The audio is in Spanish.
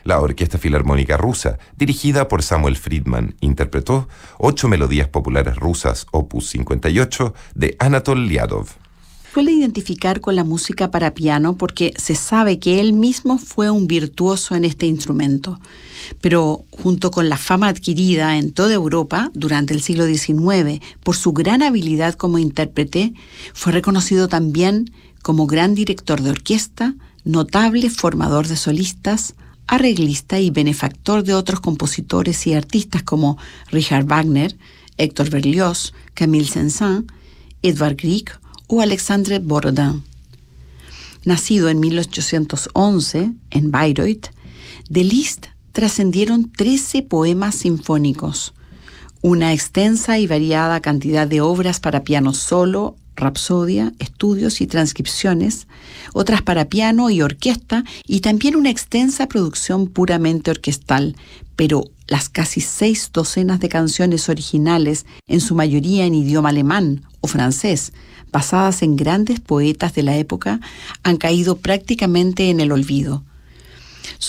La Orquesta Filarmónica Rusa, dirigida por Samuel Friedman, interpretó 8 melodías populares rusas, opus 58, de Anatol Liadov. Suele identificar con la música para piano porque se sabe que él mismo fue un virtuoso en este instrumento. Pero junto con la fama adquirida en toda Europa durante el siglo XIX por su gran habilidad como intérprete, fue reconocido también como gran director de orquesta, notable formador de solistas, arreglista y benefactor de otros compositores y artistas como Richard Wagner, Héctor Berlioz, Camille Saint-Saëns, Edvard Grieg o Alexandre Borodin. Nacido en 1811 en Bayreuth, de Liszt trascendieron 13 poemas sinfónicos, una extensa y variada cantidad de obras para piano solo, rapsodia, estudios y transcripciones, otras para piano y orquesta, y también una extensa producción puramente orquestal, pero las casi 6 docenas de canciones originales, en su mayoría en idioma alemán o francés, basadas en grandes poetas de la época, han caído prácticamente en el olvido.